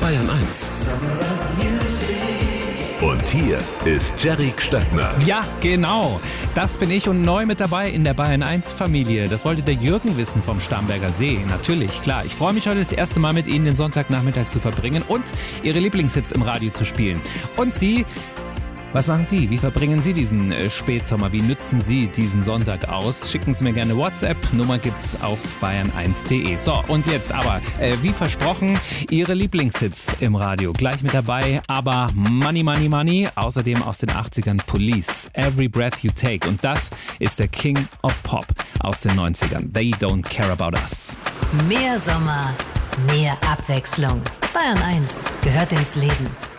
Bayern 1. Und hier ist Jerry Stöckner. Ja, genau. Das bin ich und neu mit dabei in der Bayern 1 Familie. Das wollte der Jürgen wissen vom Starnberger See. Natürlich, klar. Ich freue mich heute das erste Mal mit Ihnen den Sonntagnachmittag zu verbringen und Ihre Lieblingshits im Radio zu spielen. Und Sie... Was machen Sie? Wie verbringen Sie diesen Spätsommer? Wie nützen Sie diesen Sonntag aus? Schicken Sie mir gerne WhatsApp. Nummer gibt's auf bayern1.de. So, und jetzt aber, wie versprochen, Ihre Lieblingshits im Radio. Gleich mit dabei, aber Money, Money, Money. Außerdem aus den 80ern Police, Every Breath You Take. Und das ist der King of Pop aus den 90ern. They Don't Care About Us. Mehr Sommer, mehr Abwechslung. Bayern 1 gehört ins Leben.